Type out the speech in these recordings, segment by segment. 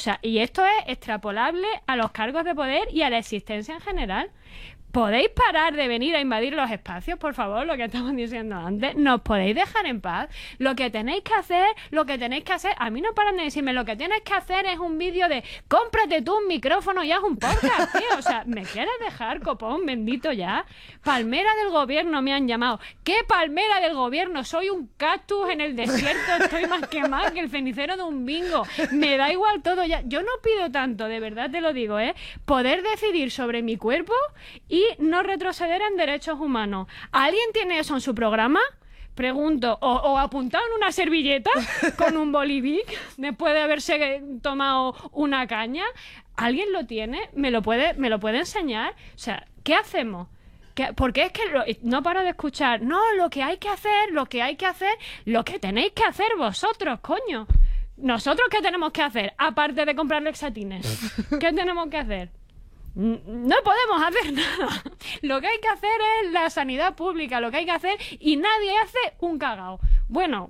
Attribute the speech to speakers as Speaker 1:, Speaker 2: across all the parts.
Speaker 1: sea, y esto es extrapolable a los cargos de poder y a la existencia en general. ¿Podéis parar de venir a invadir los espacios, por favor? Lo que estamos diciendo antes. ¿Nos podéis dejar en paz? Lo que tenéis que hacer... A mí no paran de decirme, lo que tienes que hacer es un vídeo de cómprate tú un micrófono y haz un podcast, tío. O sea, ¿me quieres dejar, copón? Bendito ya. Palmera del gobierno me han llamado. ¿Qué palmera del gobierno? Soy un cactus en el desierto. Estoy más quemado que el cenicero de un bingo. Me da igual todo ya. Yo no pido tanto, de verdad te lo digo, ¿eh? Poder decidir sobre mi cuerpo y no retroceder en derechos humanos. ¿Alguien tiene eso en su programa? Pregunto, o apuntado en una servilleta con un bolivic después de haberse tomado una caña. ¿Alguien lo tiene? ¿Me lo puede enseñar? O sea, ¿qué hacemos? Porque es que no paro de escuchar, no, lo que tenéis que hacer vosotros, coño. ¿Nosotros qué tenemos que hacer? Aparte de comprar lexatines. ¿Qué tenemos que hacer? No podemos hacer nada. Lo que hay que hacer es la sanidad pública, lo que hay que hacer, y nadie hace un cagao. Bueno,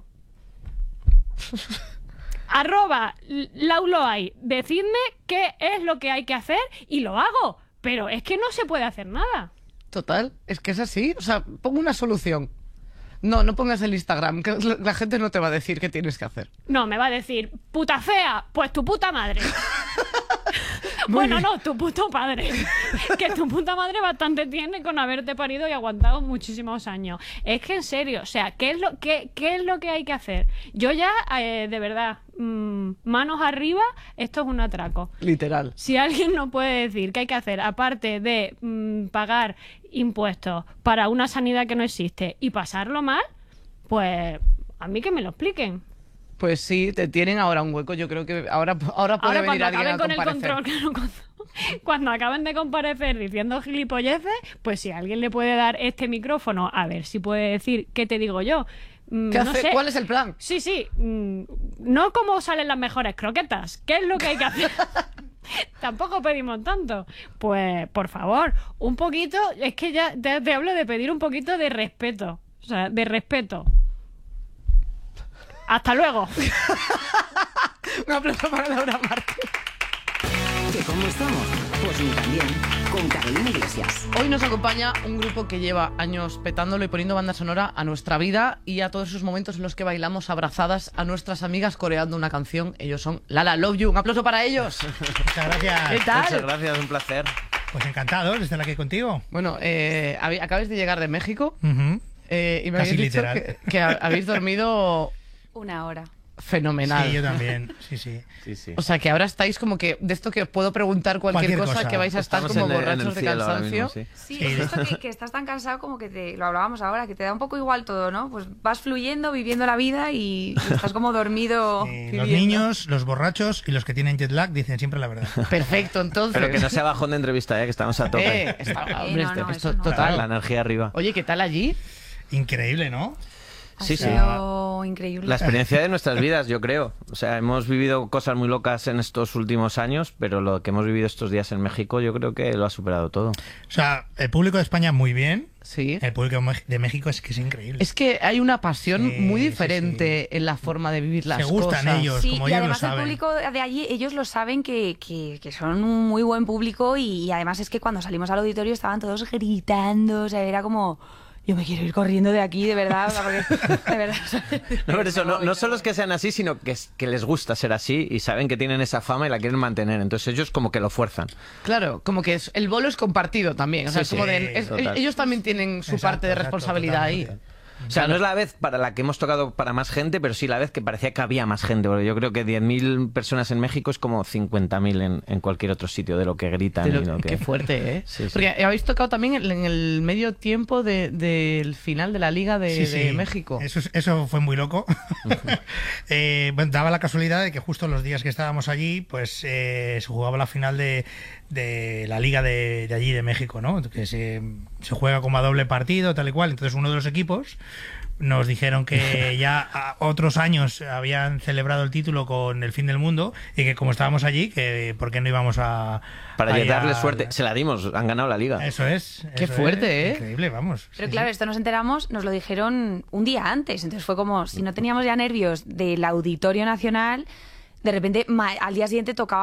Speaker 1: @lauloay, decidme qué es lo que hay que hacer y lo hago, pero es que no se puede hacer nada.
Speaker 2: Total, es que es así. O sea, pongo una solución. No pongas el Instagram, que la gente no te va a decir qué tienes que hacer.
Speaker 1: No, me va a decir, puta fea, pues tu puta madre. Bueno, no, tu puto padre. Que tu puta madre bastante tiene con haberte parido y aguantado muchísimos años. Es que en serio, o sea, ¿qué es lo que hay que hacer? Yo ya, de verdad, manos arriba, esto es un atraco.
Speaker 2: Literal.
Speaker 1: Si alguien no puede decir qué hay que hacer, aparte de pagar impuestos para una sanidad que no existe y pasarlo mal, pues a mí que me lo expliquen.
Speaker 2: Pues sí, te tienen ahora un hueco. Yo creo que ahora puede venir alguien a comparecer.
Speaker 1: Cuando acaben de comparecer diciendo gilipolleces, pues si alguien le puede dar este micrófono, a ver si puede decir qué te digo yo.
Speaker 2: ¿Qué hace? Sé. ¿Cuál es el plan?
Speaker 1: Sí. No cómo salen las mejores croquetas. ¿Qué es lo que hay que hacer? Tampoco pedimos tanto. Pues, por favor, un poquito... Es que ya te hablo de pedir un poquito de respeto. O sea, de respeto. ¡Hasta luego!
Speaker 2: Un aplauso para Laura Márquez.
Speaker 3: ¿Que cómo estamos? Pues también, con Carolina Iglesias.
Speaker 2: Hoy nos acompaña un grupo que lleva años petándolo y poniendo banda sonora a nuestra vida y a todos esos momentos en los que bailamos abrazadas a nuestras amigas coreando una canción. Ellos son Lala Love You. Un aplauso para ellos.
Speaker 4: Muchas gracias.
Speaker 2: ¿Qué tal?
Speaker 5: Muchas gracias, un placer.
Speaker 4: Pues encantado de estar aquí contigo.
Speaker 2: Bueno, acabáis de llegar de México y me
Speaker 4: Casi
Speaker 2: habéis dicho
Speaker 4: literal.
Speaker 2: que habéis dormido...
Speaker 6: Una hora.
Speaker 2: Fenomenal.
Speaker 4: Sí, yo también. Sí.
Speaker 2: O sea, que ahora estáis como que de esto que os puedo preguntar cualquier cosa, que vais a estar
Speaker 5: Estamos
Speaker 2: como
Speaker 5: en
Speaker 2: borrachos de cansancio.
Speaker 5: Mismo,
Speaker 6: Sí, es esto que estás tan cansado como que lo hablábamos ahora, que te da un poco igual todo, ¿no? Pues vas fluyendo, viviendo la vida y estás como dormido.
Speaker 4: Los niños, los borrachos y los que tienen jet lag dicen siempre la verdad.
Speaker 2: Perfecto, entonces.
Speaker 5: Pero que no sea bajón de entrevista, que estamos a tope.
Speaker 2: Esto
Speaker 6: no.
Speaker 2: total.
Speaker 5: La energía arriba.
Speaker 2: Oye, ¿qué tal allí?
Speaker 4: Increíble, ¿no?
Speaker 6: Ha sido increíble.
Speaker 5: La experiencia de nuestras vidas, yo creo. O sea, hemos vivido cosas muy locas en estos últimos años, pero lo que hemos vivido estos días en México, yo creo que lo ha superado todo.
Speaker 4: O sea, el público de España muy bien.
Speaker 2: Sí.
Speaker 4: El público de México es que es increíble.
Speaker 2: Es que hay una pasión muy diferente en la forma de vivir las cosas.
Speaker 4: Se gustan ellos, como
Speaker 6: y
Speaker 4: ellos
Speaker 6: además
Speaker 4: lo saben.
Speaker 6: el público de allí, ellos lo saben que son un muy buen público y además es que cuando salimos al auditorio estaban todos gritando, o sea, era como... Yo me quiero ir corriendo de aquí, de verdad, porque, de verdad.
Speaker 5: No, pero eso, no solo es que sean así, sino que les gusta ser así y saben que tienen esa fama y la quieren mantener. Entonces ellos como que lo fuerzan.
Speaker 2: Claro, como que el bolo es compartido también. O sea,
Speaker 5: Sí,
Speaker 2: es como
Speaker 5: total.
Speaker 2: ellos también tienen su parte de responsabilidad ahí.
Speaker 5: O sea, no es la vez para la que hemos tocado para más gente, pero sí la vez que parecía que había más gente. Porque yo creo que 10.000 personas en México es como 50.000 en cualquier otro sitio de lo que gritan.
Speaker 2: Qué fuerte, ¿eh?
Speaker 5: Sí.
Speaker 2: Porque habéis tocado también en el medio tiempo del final de la Liga de México.
Speaker 4: Eso fue muy loco. Bueno, daba la casualidad de que justo los días que estábamos allí, pues se jugaba la final de la Liga de allí de México, ¿no? Que se juega como a doble partido, tal y cual. Entonces uno de los equipos nos dijeron que ya otros años habían celebrado el título con el fin del mundo y que como estábamos allí, que por qué no íbamos a...
Speaker 5: Para darle suerte. Se la dimos, han ganado la Liga.
Speaker 4: Eso es.
Speaker 2: Qué fuerte, ¿eh?
Speaker 4: Increíble, vamos.
Speaker 6: Pero claro, esto nos enteramos, nos lo dijeron un día antes, entonces fue como si no teníamos ya nervios del Auditorio Nacional, de repente al día siguiente tocaba